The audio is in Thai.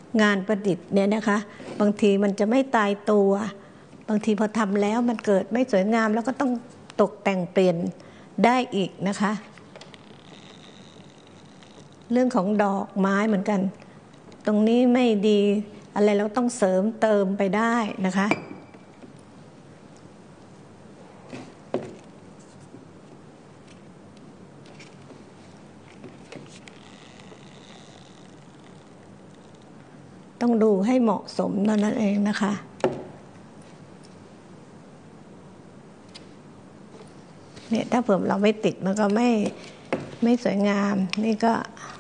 งานประดิษฐ์เนี่ยนะคะบางทีมันจะไม่ตายตัวบางทีพอทำแล้วมันเกิดไม่สวยงามแล้วก็ต้องตกแต่งเปลี่ยนได้อีกนะคะเรื่องของดอกไม้เหมือนกันตรงนี้ไม่ดีอะไรเราต้องเสริมเติมไปได้นะคะต้องดูให้เหมาะสมนั่นเองนะคะเนี่ยถ้าเผื่อเราไม่ติดมันก็ไม่สวยงามนี่ก็